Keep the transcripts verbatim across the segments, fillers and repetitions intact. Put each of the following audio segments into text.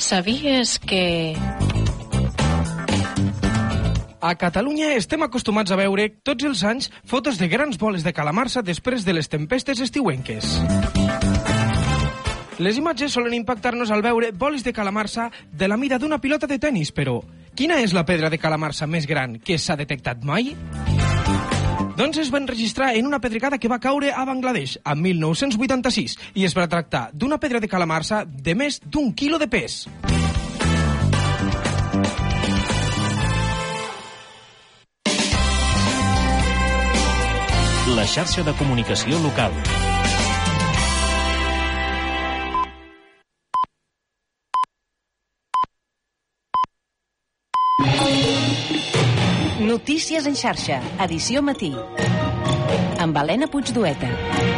Sabies que... A Catalunya estem acostumats a veure tots els anys fotos de grans boles de calamarsa després de les tempestes estiuenques. Les imatges solen impactar-nos al veure boles de calamarsa de la mida d'una pilota de tennis, però quina és la pedra de calamarsa més gran que s'ha detectat mai? Doncs es va enregistrar en una pedregada que va caure a Bangladesh a mil nou-cents vuitanta-sis i es va tractar d'una pedra de calamarsa de més d'un quilo de pes. La xarxa de comunicació local. Notícies en xarxa, edició matí. Amb Helena Puigdueta.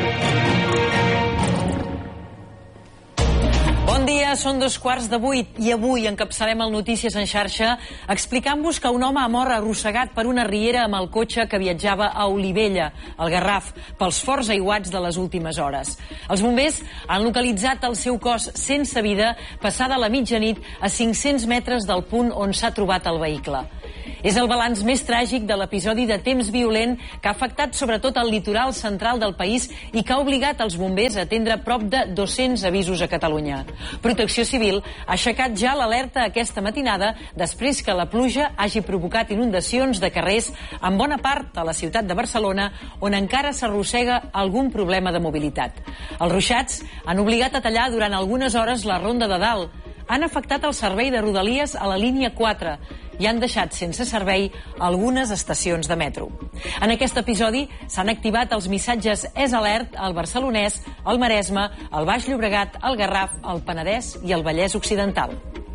Bon dia, són dos quarts de vuit i avui encapçalem el Notícies en xarxa explicant-vos que un home ha mort arrossegat per una riera amb el cotxe que viatjava a Olivella, al Garraf, pels forts aiguats de les últimes hores. Els bombers han localitzat el seu cos sense vida passada la mitjanit a cinc-cents metres del punt on s'ha trobat el vehicle. És el balanç més tràgic de l'episodi de temps violent que ha afectat sobretot el litoral central del país i que ha obligat els bombers a atendre prop de dos-cents avisos a Catalunya. Protecció Civil ha aixecat ja l'alerta aquesta matinada després que la pluja hagi provocat inundacions de carrers en bona part a la ciutat de Barcelona, on encara s'arrossega algun problema de mobilitat. Els ruixats han obligat a tallar durant algunes hores la Ronda de Dalt, han afectat el servei de Rodalies a la línia quatre i han deixat sense servei algunes estacions de metro. En aquest episodi s'han activat els missatges És Alert al Barcelonès, al Maresme, al Baix Llobregat, al Garraf, al Penedès i al Vallès Occidental.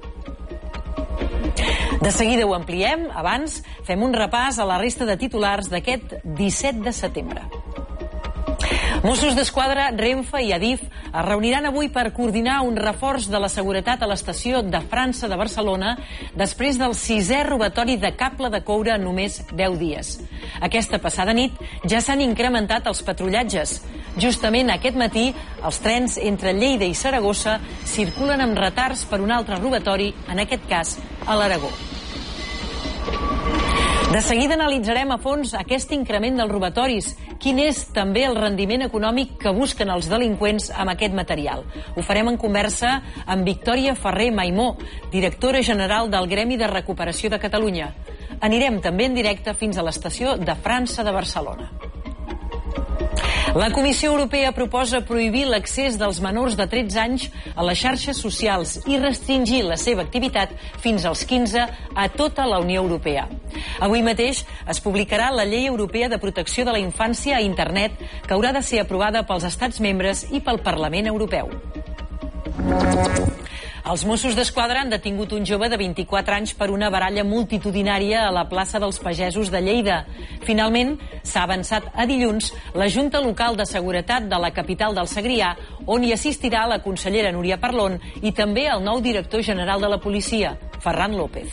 De seguida ho ampliem, abans fem un repàs a la resta de titulars d'aquest disset de setembre. Mossos d'Esquadra, Renfe i Adif es reuniran avui per coordinar un reforç de la seguretat a l'estació de França de Barcelona després del sisè robatori de cable de coure en només deu dies. Aquesta passada nit ja s'han incrementat els patrullatges. Justament aquest matí, els trens entre Lleida i Saragossa circulen amb retards per un altre robatori, en aquest cas a l'Aragó. De seguida analitzarem a fons aquest increment dels robatoris. Quin és també el rendiment econòmic que busquen els delinqüents amb aquest material? Ho farem en conversa amb Victòria Ferrer Maimó, directora general del Gremi de Recuperació de Catalunya. Anirem també en directe fins a l'estació de França de Barcelona. La Comissió Europea proposa prohibir l'accés dels menors de tretze anys a les xarxes socials i restringir la seva activitat fins als quinze a tota la Unió Europea. Avui mateix es publicarà la Llei Europea de Protecció de la Infància a Internet, que haurà de ser aprovada pels Estats membres i pel Parlament Europeu. Els Mossos d'Esquadra han detingut un jove de vint-i-quatre anys per una baralla multitudinària a la plaça dels Pagesos de Lleida. Finalment, s'ha avançat a dilluns la Junta Local de Seguretat de la capital del Segrià, on hi assistirà la consellera Núria Parlon i també el nou director general de la policia, Ferran López.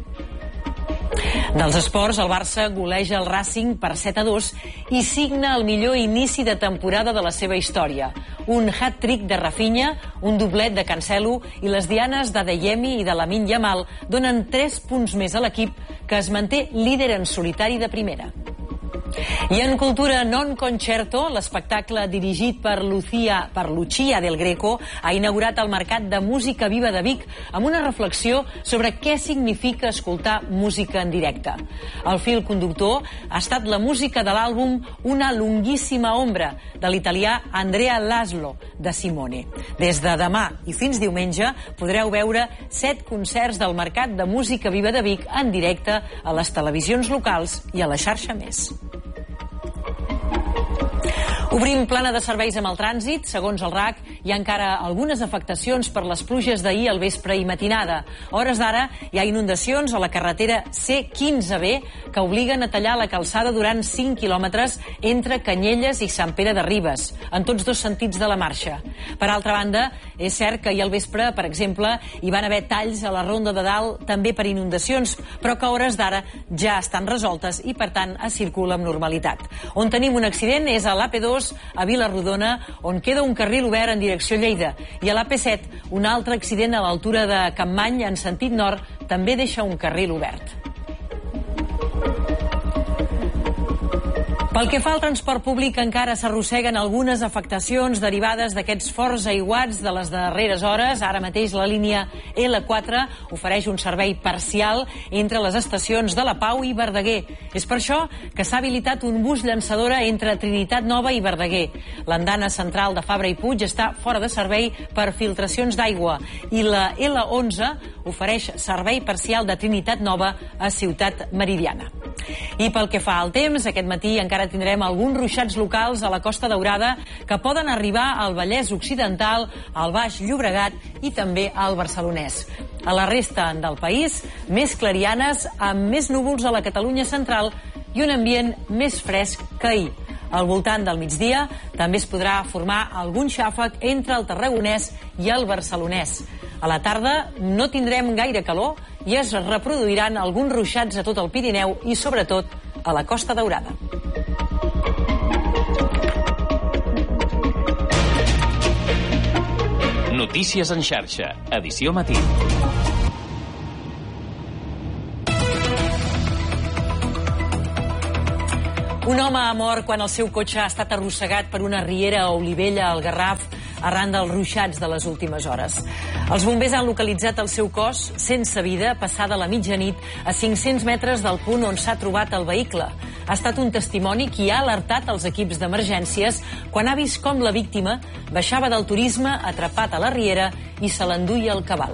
Dels esports, el Barça goleja el Racing per set a dos i signa el millor inici de temporada de la seva història. Un hat-trick de Rafinha, un doblet de Cancelo i les dianes d'Adeyemi i de Lamine Yamal donen tres punts més a l'equip, que es manté líder en solitari de primera. I en cultura, Non Concerto, l'espectacle dirigit per Lucia, per Lucia del Greco, ha inaugurat el Mercat de Música Viva de Vic amb una reflexió sobre què significa escoltar música en directe. El fil conductor ha estat la música de l'àlbum Una lunghissima ombra, de l'italià Andrea Laszlo, de Simone. Des de demà i fins diumenge podreu veure set concerts del Mercat de Música Viva de Vic en directe a les televisions locals i a la xarxa Més. Obrim plana de serveis amb el trànsit. Segons el R A C, hi ha encara algunes afectacions per les pluges d'ahir al vespre i matinada. A hores d'ara hi ha inundacions a la carretera C quinze B que obliguen a tallar la calçada durant cinc quilòmetres entre Canyelles i Sant Pere de Ribes, en tots dos sentits de la marxa. Per altra banda, és cert que ahir al vespre, per exemple, hi van haver talls a la Ronda de Dalt també per inundacions, però que a hores d'ara ja estan resoltes i, per tant, es circula amb normalitat. On tenim un accident és a l'A P dos a Vila-rodona, on queda un carril obert en direcció direcció Lleida. I a l'A P set, un altre accident a l'altura de Capmany, en sentit nord, també deixa un carril obert. Pel que fa al transport públic, encara s'arrosseguen algunes afectacions derivades d'aquests forts aiguats de les darreres hores. Ara mateix la línia L quatre ofereix un servei parcial entre les estacions de la Pau i Verdaguer. És per això que s'ha habilitat un bus llançadora entre Trinitat Nova i Verdaguer. L'andana central de Fabra i Puig està fora de servei per filtracions d'aigua i la L onze ofereix servei parcial de Trinitat Nova a Ciutat Meridiana. I pel que fa al temps, aquest matí encara tindrem alguns ruixats locals a la Costa Daurada que poden arribar al Vallès Occidental, al Baix Llobregat i també al Barcelonès. A la resta del país, més clarianes amb més núvols a la Catalunya central i un ambient més fresc que ahir. Al voltant del migdia també es podrà formar algun xàfec entre el Tarragonès i el Barcelonès. A la tarda no tindrem gaire calor i es reproduiran alguns ruixats a tot el Pirineu i sobretot a la Costa Daurada. Notícies en xarxa, edició matí. Un home ha mort quan el seu cotxe ha estat arrossegat per una riera a Olivella, al Garraf, arran dels ruixats de les últimes hores. Els bombers han localitzat el seu cos sense vida passada la mitjanit a cinc-cents metres del punt on s'ha trobat el vehicle. Ha estat un testimoni qui ha alertat els equips d'emergències quan ha vist com la víctima baixava del turisme atrapat a la riera i se l'enduia el cabal.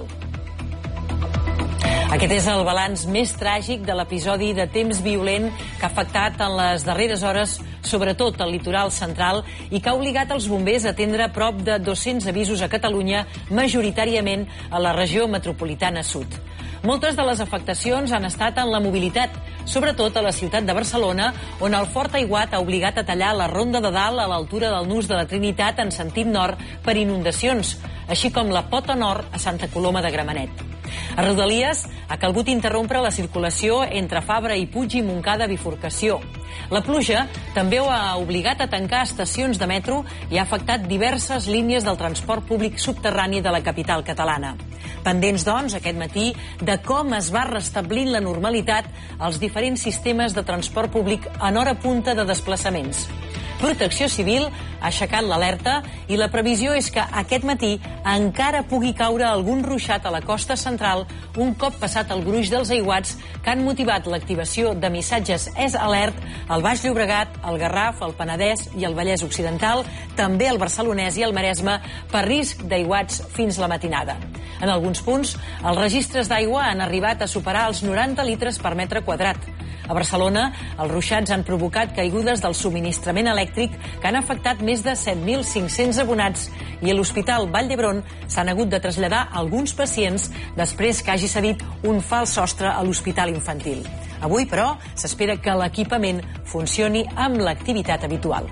Aquest és el balanç més tràgic de l'episodi de temps violent que ha afectat en les darreres hores, sobretot al litoral central, i que ha obligat els bombers a atendre prop de dos-cents avisos a Catalunya, majoritàriament a la regió metropolitana sud. Moltes de les afectacions han estat en la mobilitat, sobretot a la ciutat de Barcelona, on el fort aiguat ha obligat a tallar la Ronda de Dalt a l'altura del Nus de la Trinitat en sentit nord per inundacions, així com la Pota Nord a Santa Coloma de Gramenet. A Rodalies ha calgut interrompre la circulació entre Fabra i Puig i Montcada bifurcació. La pluja també ho ha obligat a tancar estacions de metro i ha afectat diverses línies del transport públic subterrani de la capital catalana. Pendents, doncs, aquest matí de com es va restablint la normalitat als diferents sistemes de transport públic en hora punta de desplaçaments. Protecció Civil ha aixecat l'alerta i la previsió és que aquest matí encara pugui caure algun ruixat a la costa central un cop passat el gruix dels aiguats que han motivat l'activació de missatges S Alert al Baix Llobregat, al Garraf, al Penedès i al Vallès Occidental, també al Barcelonès i al Maresme per risc d'aiguats fins la matinada. En alguns punts, els registres d'aigua han arribat a superar els noranta litres per metre quadrat. A Barcelona, els ruixats han provocat caigudes del subministrament elèctric que han afectat més de set mil cinc-cents abonats i a l'Hospital Vall d'Hebron s'han hagut de traslladar alguns pacients després que hagi cedit un fals sostre a l'Hospital Infantil. Avui, però, s'espera que l'equipament funcioni amb l'activitat habitual.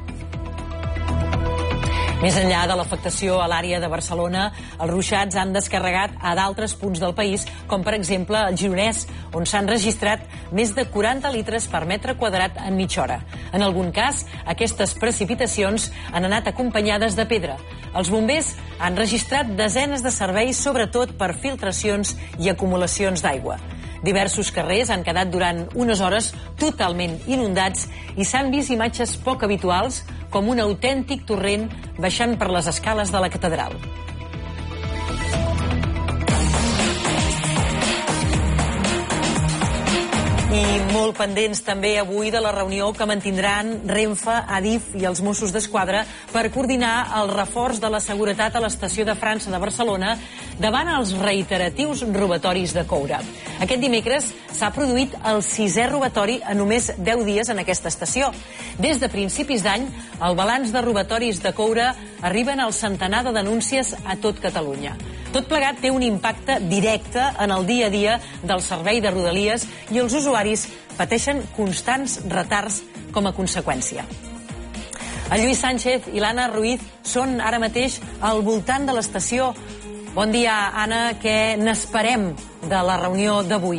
Més enllà de l'afectació a l'àrea de Barcelona, els ruixats han descarregat a d'altres punts del país, com per exemple el Gironès, on s'han registrat més de quaranta litres per metre quadrat en mitja hora. En algun cas, aquestes precipitacions han anat acompanyades de pedra. Els bombers han registrat desenes de serveis, sobretot per filtracions i acumulacions d'aigua. Diversos carrers han quedat durant unes hores totalment inundats i s'han vist imatges poc habituals, com un autèntic torrent baixant per les escales de la catedral. I molt pendents també avui de la reunió que mantindran Renfe, Adif i els Mossos d'Esquadra per coordinar el reforç de la seguretat a l'estació de França de Barcelona davant els reiteratius robatoris de coure. Aquest dimecres s'ha produït el sisè robatori en només deu dies en aquesta estació. Des de principis d'any, el balanç de robatoris de coure arriben al centenar de denúncies a tot Catalunya. Tot plegat té un impacte directe en el dia a dia del servei de Rodalies i els usuaris pateixen constants retards com a conseqüència. El Lluís Sánchez i l'Anna Ruiz són ara mateix al voltant de l'estació. Bon dia, Anna. Què n'esperem de la reunió d'avui?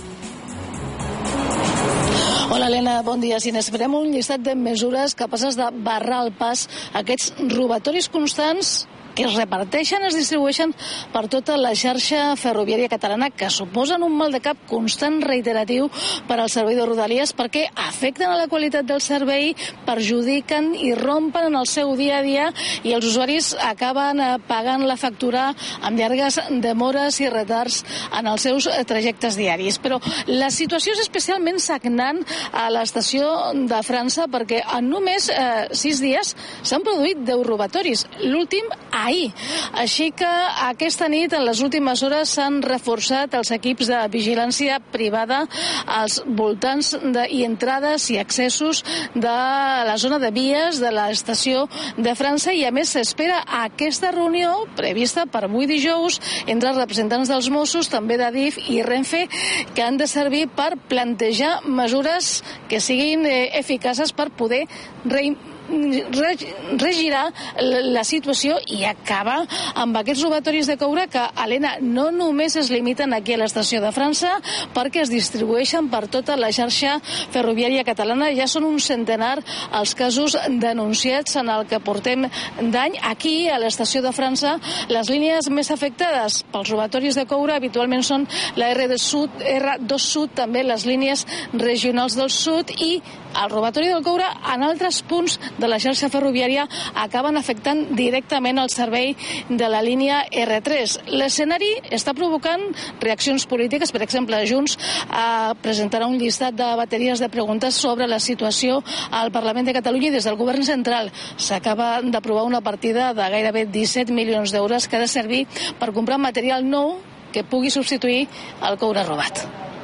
Hola, Helena, bon dia. Si n'esperem un llistat de mesures capaces de barrar el pas a aquests robatoris constants que es reparteixen, es distribueixen per tota la xarxa ferroviària catalana, que suposen un mal de cap constant reiteratiu per al servei de Rodalies perquè afecten a la qualitat del servei, perjudiquen i rompen en el seu dia a dia i els usuaris acaben pagant la factura amb llargues demores i retards en els seus trajectes diaris. Però la situació és especialment sagnant a l'estació de França perquè en només eh, sis dies s'han produït deu robatoris, l'últim ahir. Així que aquesta nit, en les últimes hores, s'han reforçat els equips de vigilància privada als voltants de, i entrades i accessos de la zona de vies de l'estació de França i a més s'espera aquesta reunió prevista per avui dijous entre els representants dels Mossos, també d'Adif i Renfe, que han de servir per plantejar mesures que siguin eh, eficaces per poder reinventar regirar la situació i acabar amb aquests robatoris de coure que, Helena, no només es limiten aquí a l'estació de França perquè es distribueixen per tota la xarxa ferroviària catalana. Ja són un centenar els casos denunciats en el que portem d'any. Aquí, a l'estació de França, les línies més afectades pels robatoris de coure habitualment són la R dos Sud, R dos Sud, també les línies regionals del sud, i el robatori del coure en altres punts de la xarxa ferroviària acaben afectant directament el servei de la línia R tres. L'escenari està provocant reaccions polítiques. Per exemple, Junts eh, presentarà un llistat de bateries de preguntes sobre la situació al Parlament de Catalunya i des del govern central s'acaba d'aprovar una partida de gairebé disset milions d'euros que ha de servir per comprar material nou que pugui substituir el coure robat.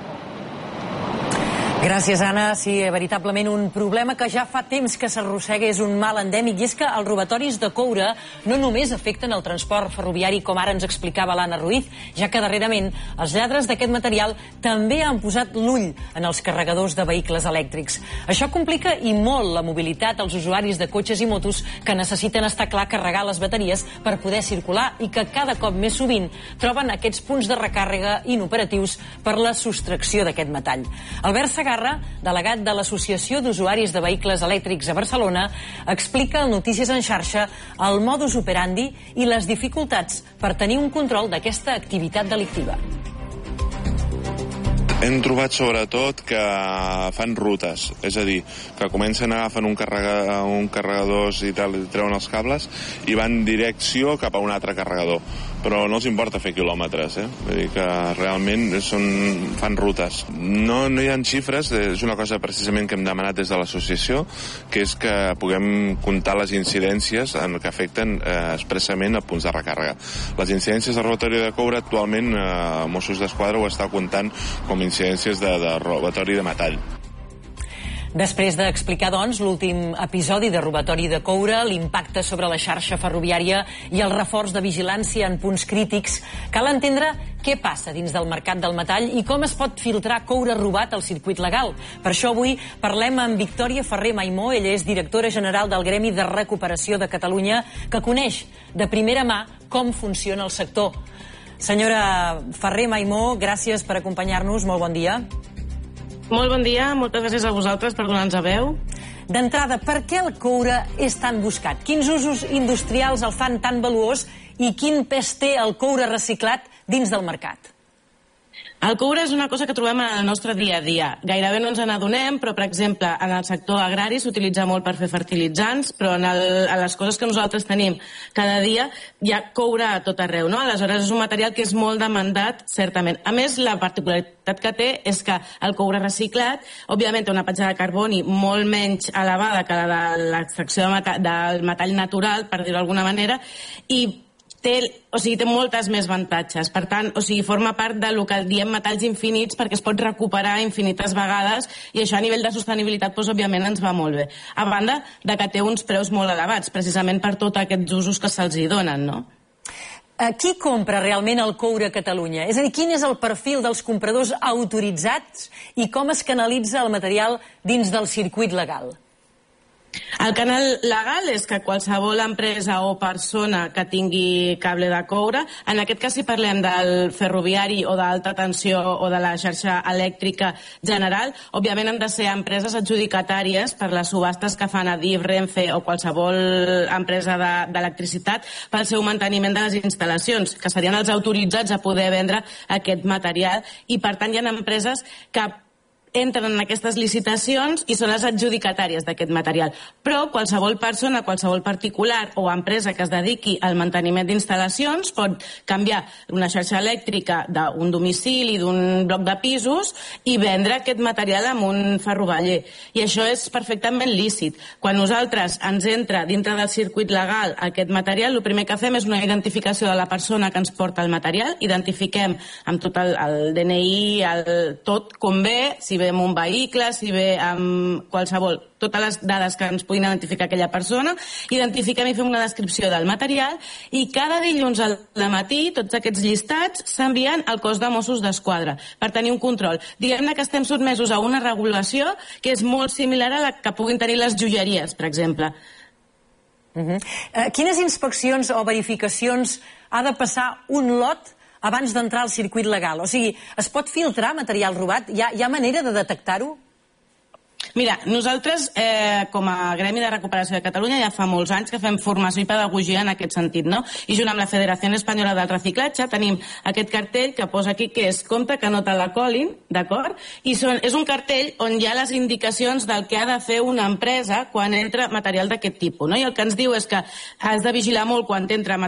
Gràcies, Anna. Sí, veritablement un problema que ja fa temps que s'arrossega, és un mal endèmic, i és que els robatoris de coure no només afecten el transport ferroviari, com ara ens explicava l'Anna Ruiz, ja que darrerament els lladres d'aquest material també han posat l'ull en els carregadors de vehicles elèctrics. Això complica i molt la mobilitat als usuaris de cotxes i motos que necessiten, estar clar, carregar les bateries per poder circular i que cada cop més sovint troben aquests punts de recàrrega inoperatius per la sostracció d'aquest metall. Albert Segarra, delegat de l'Associació d'Usuaris de Vehicles Elèctrics a Barcelona, explica al Notícies en Xarxa el modus operandi i les dificultats per tenir un control d'aquesta activitat delictiva. Hem trobat sobretot que fan rutes, és a dir, que comencen a agafar un, carrega, un carregador i tal, i treuen els cables i van en direcció cap a un altre carregador, però no els importa fer quilòmetres, eh? Vull dir que realment són, fan rutes. No, no hi ha xifres, és una cosa precisament que hem demanat des de l'associació, que és que puguem comptar les incidències en que afecten eh, expressament a punts de recàrrega. Les incidències de robatori de coure actualment eh, Mossos d'Esquadra ho està comptant com incidències de, de robatori de metall. Després d'explicar, doncs, l'últim episodi de robatori de coure, l'impacte sobre la xarxa ferroviària i el reforç de vigilància en punts crítics, cal entendre què passa dins del mercat del metall i com es pot filtrar coure robat al circuit legal. Per això avui parlem amb Victòria Ferrer Maimó. Ella és directora general del Gremi de Recuperació de Catalunya, que coneix de primera mà com funciona el sector. Senyora Ferrer Maimó, gràcies per acompanyar-nos. Molt bon dia. Molt bon dia, moltes gràcies a vosaltres per donar-nos a veu. D'entrada, per què el coure és tan buscat? Quins usos industrials el fan tan valuós i quin pes té el coure reciclat dins del mercat? El coure és una cosa que trobem en el nostre dia a dia. Gairebé no ens n'adonem, però, per exemple, en el sector agrari s'utilitza molt per fer fertilitzants, però en, el, en les coses que nosaltres tenim cada dia hi ha coure a tot arreu, no? Aleshores, és un material que és molt demandat, certament. A més, la particularitat que té és que el coure reciclat, òbviament, té una petjada de carboni molt menys elevada que la de l'extracció de meta, del metall natural, per dir-ho d'alguna manera, i Té, o sigui, té moltes més avantatges. Per tant, o sigui, forma part del que diem metalls infinits perquè es pot recuperar infinites vegades i això a nivell de sostenibilitat, doncs, òbviament, ens va molt bé. A banda de que té uns preus molt elevats, precisament per tots aquests usos que se'ls hi donen, no? Qui compra realment el coure a Catalunya? És a dir, quin és el perfil dels compradors autoritzats i com es canalitza el material dins del circuit legal? El canal legal és que qualsevol empresa o persona que tingui cable de coure, en aquest cas si parlem del ferroviari o d'alta tensió o de la xarxa elèctrica general, òbviament han de ser empreses adjudicatàries per les subhastes que fan Adif, Renfe o qualsevol empresa d'electricitat pel seu manteniment de les instal·lacions, que serien els autoritzats a poder vendre aquest material, i per tant hi ha empreses que entren en aquestes licitacions i són les adjudicatàries d'aquest material. Però qualsevol persona, qualsevol particular o empresa que es dediqui al manteniment d'instal·lacions pot canviar una xarxa elèctrica d'un domicili, d'un bloc de pisos, i vendre aquest material amb un ferrovaller. I això és perfectament lícit. Quan nosaltres ens entra dintre del circuit legal aquest material, el primer que fem és una identificació de la persona que ens porta el material, identifiquem amb tot el, el D N I, el, tot com ve, si ve amb un vehicle, si ve amb qualsevol, totes les dades que ens puguin identificar aquella persona, identifiquem i fem una descripció del material, i cada dilluns al matí tots aquests llistats s'envien al cos de Mossos d'Esquadra per tenir un control. Diguem-ne que estem sotmesos a una regulació que és molt similar a la que puguin tenir les joieries, per exemple. Uh-huh. uh, quines inspeccions o verificacions ha de passar un lot abans d'entrar al circuit legal? O sigui, es pot filtrar material robat? Hi ha, hi ha manera de detectar-ho? Mira, nosaltres, eh, com a Gremi de Recuperació de Catalunya, ja fa molts anys que fem formació i pedagogia en aquest sentit, no? I junt amb la Federació Espanyola del Reciclatge tenim aquest cartell que posa aquí que és compte que no te la colin, d'acord? I són, és un cartell on hi ha les indicacions del que ha de fer una empresa quan entra material d'aquest tipus, no? I el que ens diu és que has de vigilar molt quan entra material